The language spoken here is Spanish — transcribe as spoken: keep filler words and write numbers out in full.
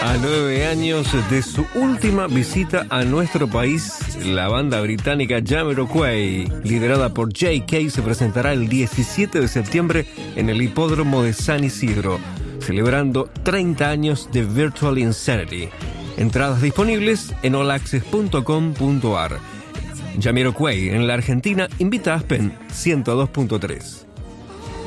A nueve años de su última visita a nuestro país, la banda británica Jamiroquai, liderada por J K, se presentará el diecisiete de septiembre en el hipódromo de San Isidro, celebrando treinta años de Virtual Insanity. Entradas disponibles en all access punto com punto a r. Jamiroquai en la Argentina invita a Aspen ciento dos punto tres.